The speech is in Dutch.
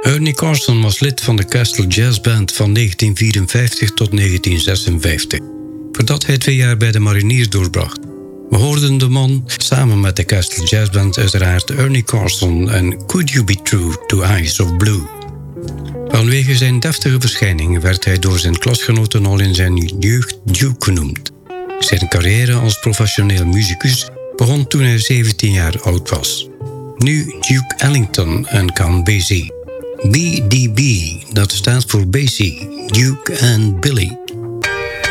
Ernie Carson was lid van de Castle Jazz Band van 1954 tot 1956, voordat hij 2 jaar bij de Mariniers doorbracht. We hoorden de man samen met de Castle Jazz Band uiteraard Ernie Carson en Could You Be True to Eyes of Blue. Vanwege zijn deftige verschijning werd hij door zijn klasgenoten al in zijn jeugd Duke genoemd. Zijn carrière als professioneel muzikus begon toen hij 17 jaar oud was. Nu Duke Ellington en Count Basie. BDB, dat staat voor Basie, Duke en Billy.